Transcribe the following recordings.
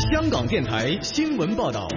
香港电台新闻报道。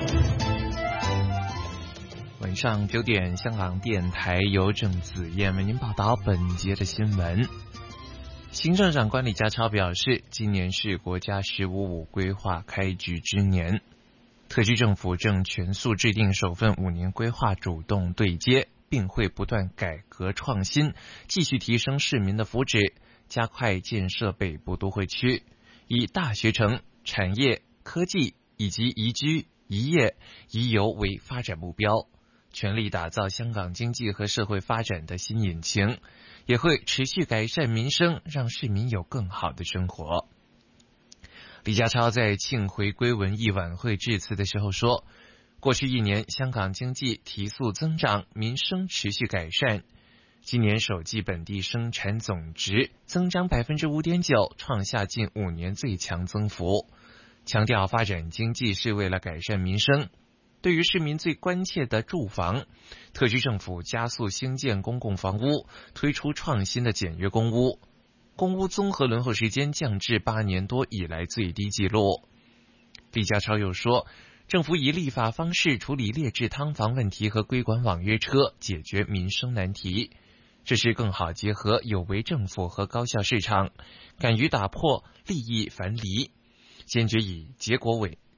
晚上9点，香港电台由郑子燕为您报道本节的新闻。行政长官李家超表示，今年是国家“15+5”规划开局之年，特区政府正全速制定首份5年规划，主动对接，并会不断改革创新，继续提升市民的福祉，加快建设北部都会区，以大学城、产业、科技以及宜居、宜业、宜游为发展目标，全力打造香港经济和社会发展的新引擎，也会持续改善民生，让市民有更好的生活。李家超在庆回归文艺晚会致辞的时候说，过去1年香港经济提速增长，民生持续改善，今年首季本地生产总值增长 5.9%， 创下近5年最强增幅，强调发展经济是为了改善民生。对于市民最关切的住房，特区政府加速兴建公共房屋，推出创新的简约公屋，公屋综合轮候时间降至8年多以来最低纪录。李家超又说，政府以立法方式处理劣质劏房问题和规管网约车，解决民生难题，这是更好结合有为政府和高效市场，敢于打破利益樊篱，坚决以结果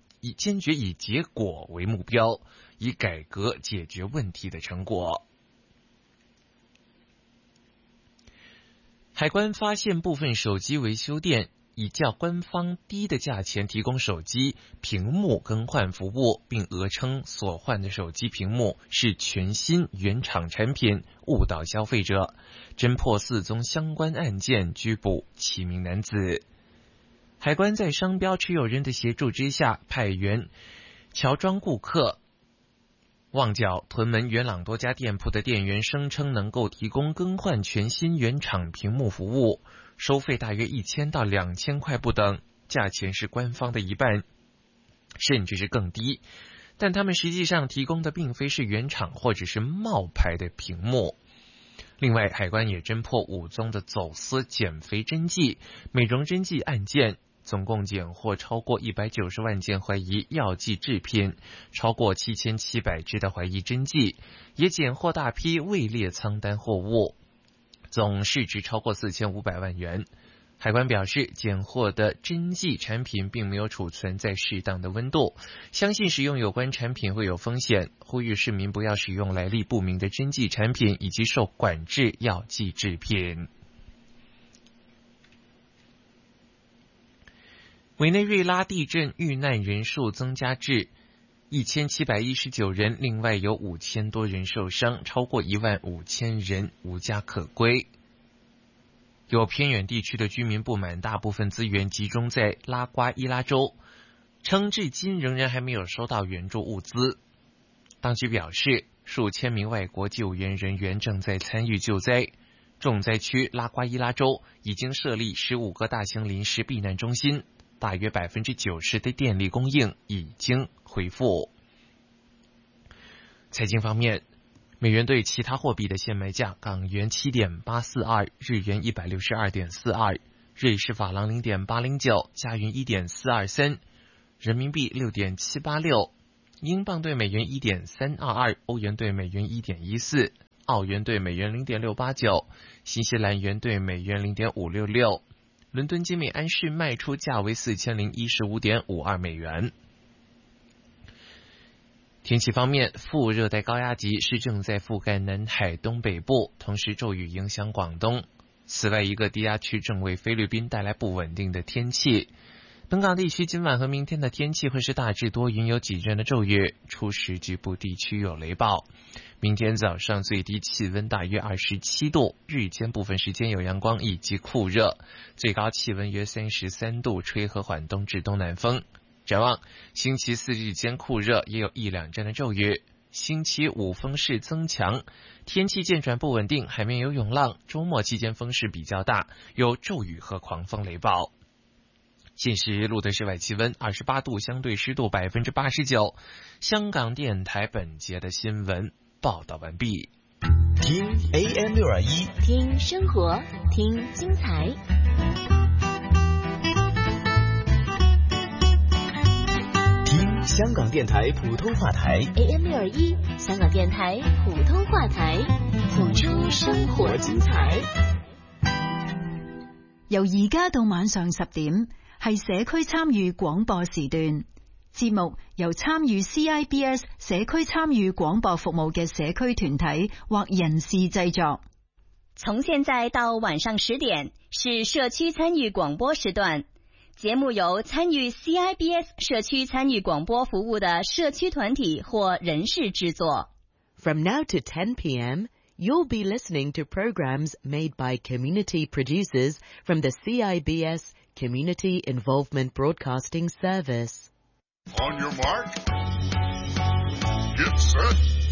为目标，以改革解决问题的成果。海关发现部分手机维修店以较官方低的价钱提供手机屏幕更换服务，并讹称所换的手机屏幕是全新原厂产品，误导消费者。侦破4宗相关案件，拘捕7名男子。海关在商标持有人的协助之下，派员乔装顾客，旺角、屯门、元朗多家店铺的店员声称能够提供更换全新原厂屏幕服务，收费大约1000到2000块不等，价钱是官方的一半，甚至是更低。但他们实际上提供的并非是原厂或者是冒牌的屏幕。另外，海关也侦破5宗的走私减肥针剂、美容针剂案件，总共检获超过190万件怀疑药剂制品，超过7700支的怀疑针剂，也检获大批未列仓单货物，总市值超过4500万元。海关表示，检获的针剂产品并没有储存在适当的温度，相信使用有关产品会有风险，呼吁市民不要使用来历不明的针剂产品以及受管制药剂制品。委内瑞拉地震遇难人数增加至1719人，另外有5000多人受伤，超过15000人无家可归。有偏远地区的居民不满大部分资源集中在拉瓜伊拉州，称至今仍然还没有收到援助物资。当局表示，数千名外国救援人员正在参与救灾。重灾区拉瓜伊拉州已经设立15个大型临时避难中心，大约90%的电力供应已经恢复。财经方面，美元对其他货币的现卖价：港元7.842，日元162.42，瑞士法郎0.809，加元1.423，人民币6.786，英镑对美元1.322，欧元对美元1.14，澳元对美元0.689，新西兰元对美元0.566。伦敦金每安士卖出价为4015.52美元。天气方面，副热带高压脊是正在覆盖南海东北部，同时骤雨影响广东。此外，一个低压区正为菲律宾带来不稳定的天气。本港地区今晚和明天的天气会是大致多云，有几阵的骤雨，初时局部地区有雷暴。明天早上最低气温大约27度，日间部分时间有阳光以及酷热，最高气温约33度，吹和缓东至东南风。展望星期4日间酷热，也有1-2阵的骤雨。星期5风势增强，天气渐转不稳定，海面有涌浪。周末期间风势比较大，有骤雨和狂风雷暴。现时录的室外气温28度，相对湿度89%。香港电台本节的新闻报道完毕。 听 AM621， 听生活，听精彩。 香港电台普通话台 AM621，香港電台普通話台，付出生活精彩。 由而家到晚上10點，係社區參與廣播時段。節目由參與 CIBS 社區參與廣播服務嘅社區團體或人士製作。 從現在到晚上10點是社區參與廣播時段，節目由參與 CIBS 社區參與廣播服務的社區團體或人士製作。 From now to 10 p.m., you'll be listening to programs made by community producers from the CIBS Community Involvement Broadcasting Service. On your mark, get set.